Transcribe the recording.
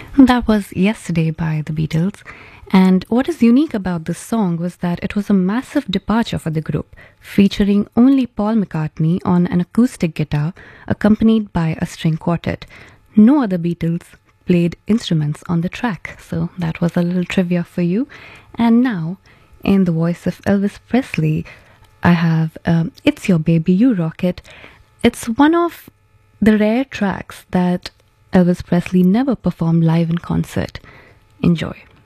That was Yesterday by the Beatles. And what is unique about this song was that it was a massive departure for the group, featuring only Paul McCartney on an acoustic guitar accompanied by a string quartet. No other Beatles played instruments on the track, so that was a little trivia for you. And now, in the voice of Elvis Presley, I have It's Your Baby, You Rock It. It's one of the rare tracks that Elvis Presley never performed live in concert. Enjoy.